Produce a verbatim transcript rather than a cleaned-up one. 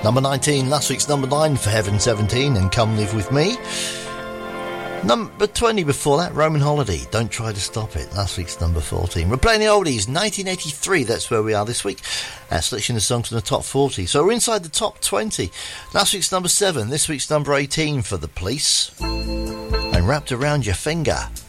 Number nineteen, last week's number nine for Heaven seventeen and Come Live With Me. Number twenty before that, Roman Holiday, Don't Try to Stop It, last week's number fourteen. We're playing the oldies, nineteen eighty-three, that's where we are this week. Our selection of songs from the top forty. So we're inside the top twenty. Last week's number seven, this week's number eighteen for The Police. And Wrapped Around Your Finger.